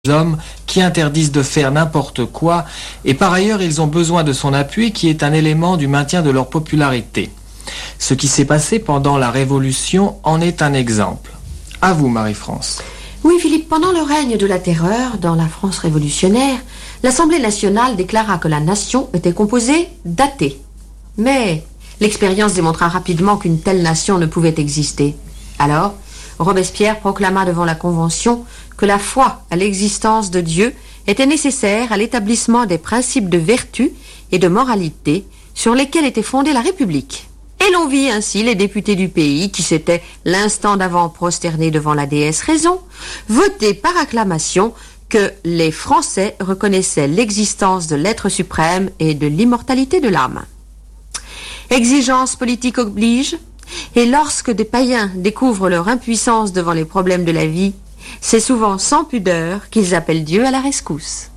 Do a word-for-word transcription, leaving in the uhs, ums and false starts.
hommes qui interdisent de faire n'importe quoi, et par ailleurs ils ont besoin de son appui qui est un élément du maintien de leur popularité. Ce qui s'est passé pendant la Révolution en est un exemple. À vous, Marie-France. Oui, Philippe, pendant le règne de la terreur, dans la France révolutionnaire, l'Assemblée nationale déclara que la nation était composée d'athées. Mais l'expérience démontra rapidement qu'une telle nation ne pouvait exister. Alors, Robespierre proclama devant la Convention que la foi à l'existence de Dieu était nécessaire à l'établissement des principes de vertu et de moralité sur lesquels était fondée la République. Et l'on vit ainsi les députés du pays, qui s'étaient l'instant d'avant prosternés devant la déesse Raison, voter par acclamation que les Français reconnaissaient l'existence de l'être suprême et de l'immortalité de l'âme. Exigence politique oblige, et lorsque des païens découvrent leur impuissance devant les problèmes de la vie, c'est souvent sans pudeur qu'ils appellent Dieu à la rescousse.